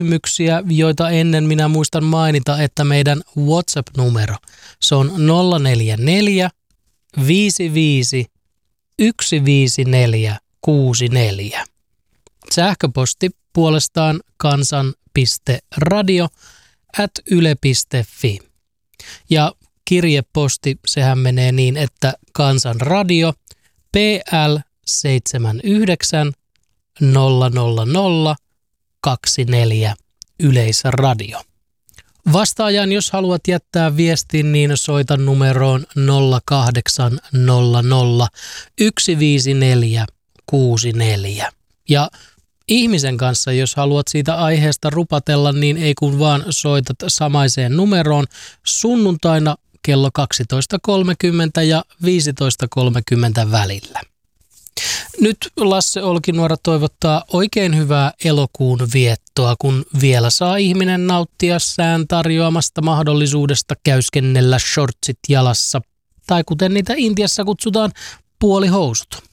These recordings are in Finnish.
kysymyksiä, joita ennen minä muistan mainita, että meidän WhatsApp-numero, se on 044 55 154 64. Sähköposti puolestaan kansan.radio@yle.fi. Ja kirjeposti, sehän menee niin, että Kansanradio PL 79 00024 Yleisradio. Vastaajan, jos haluat jättää viestin, niin soita numeroon 0800 154 64. Ja ihmisen kanssa, jos haluat siitä aiheesta rupatella, niin ei kun vaan soitat samaiseen numeroon sunnuntaina kello 12.30 ja 15.30 välillä. Nyt Lasse Olkinuora toivottaa oikein hyvää elokuun viettoa, kun vielä saa ihminen nauttia sään tarjoamasta mahdollisuudesta käyskennellä shortsit jalassa, tai kuten niitä Intiassa kutsutaan, puolihousut.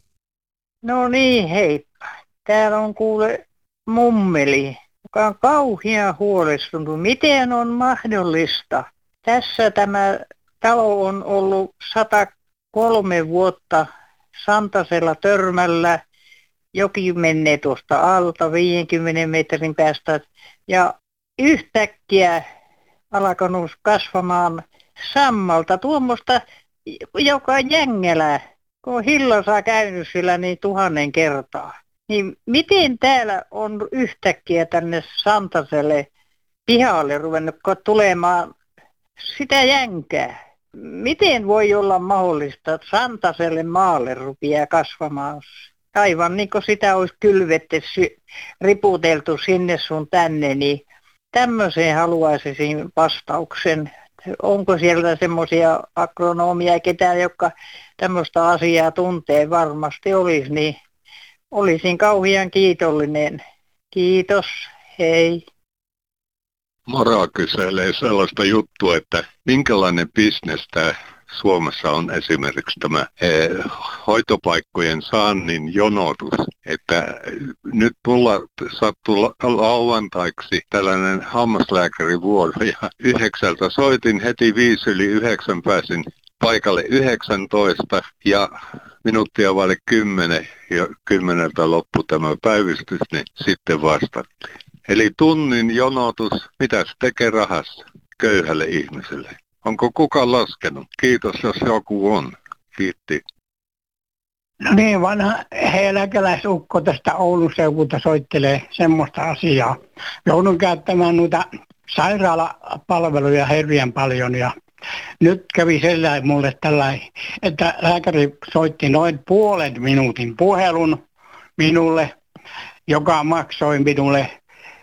No niin, heippa. Täällä on kuule mummeli, joka on kauhean huolestunut. Miten on mahdollista? Tässä tämä talo on ollut 103 vuotta Santasella Törmällä. Joki menee tuosta alta 50 metrin päästä. Ja yhtäkkiä alkanut kasvamaan sammalta tuommoista, joka jängälä. Kun Hillosa käynyt sillä niin 1000 kertaa. Niin miten täällä on yhtäkkiä tänne Santaselle pihalle ruvennut tulemaan sitä jänkää? Miten voi olla mahdollista, että Santaselle maalle rupeaa kasvamaan? Aivan niin kuin sitä olisi kylvetty, riputeltu sinne sun tänne, niin tämmöiseen haluaisin vastauksen. Onko siellä semmoisia agronomia, ketään, jotka tämmöistä asiaa tuntee, varmasti olisi, niin olisin kauhean kiitollinen. Kiitos, hei. Moro kyselee sellaista juttua, että minkälainen bisnes tämä Suomessa on esimerkiksi tämä hoitopaikkojen saannin jonotus. Että nyt sattuu lauantaiksi tällainen hammaslääkärivuoro ja 9 soitin, heti 8:05 pääsin paikalle 19 ja minuuttia vaille 10 ja 10 loppui tämä päivystys, niin sitten vastattiin. Eli tunnin jonotus, mitä se tekee rahassa köyhälle ihmiselle? Onko kukaan laskenut? Kiitos, jos joku on. Kiitti. No niin, vanha eläkeläisukko tästä Oulun seudulta soittelee semmoista asiaa. Joudun käyttämään noita sairaalapalveluja hirveän paljon ja nyt kävi sellainen mulle tällainen, että lääkäri soitti noin puolen minuutin puhelun minulle, joka maksoi minulle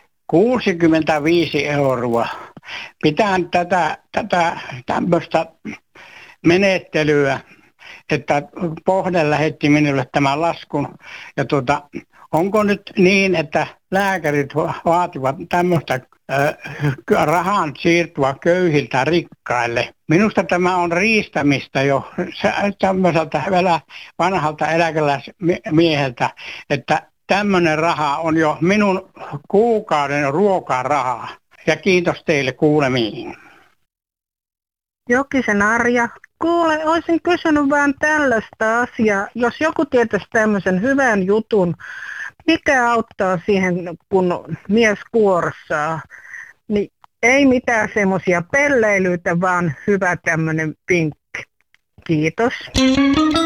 65 €. Pitään tätä tämmöistä menettelyä, että Pohde lähetti minulle tämän laskun. Ja onko nyt niin, että lääkärit vaativat tämmöistä rahan siirtyä köyhiltä rikkaille? Minusta tämä on riistämistä jo tämmöiseltä vielä vanhalta eläkeläismieheltä, että tämmöinen raha on jo minun kuukauden ruokarahaa. Ja kiitos teille kuulemiin. Jokisen Arja. Kuule, olisin kysynyt vähän tällaista asiaa. Jos joku tietäisi tämmöisen hyvän jutun, mikä auttaa siihen, kun mies kuorsaa, niin ei mitään semmoisia pelleilyitä, vaan hyvä tämmöinen pinkki. Kiitos.